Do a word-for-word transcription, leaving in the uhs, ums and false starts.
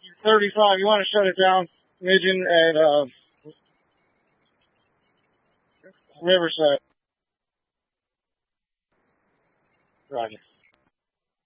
thirty-five. You want to shut it down, Midgeon at uh, Riverside. Roger.